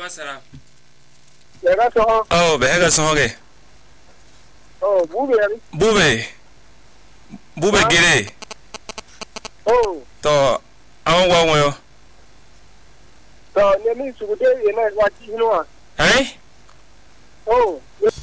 salam. Lega so. Oh, behega songe. Oh, bube. Bube gire. Oh. To awon wa won yo. To ne mi su de ye na wa ti no. Eh? Oh.